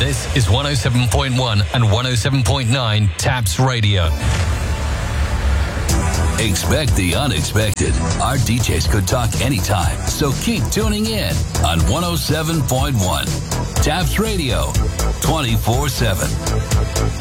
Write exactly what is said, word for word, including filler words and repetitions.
This is one oh seven point one and one oh seven point nine Taps Radio. Expect the unexpected. Our D Js could talk anytime, so keep tuning in on one oh seven point one. Taps Radio, twenty-four seven.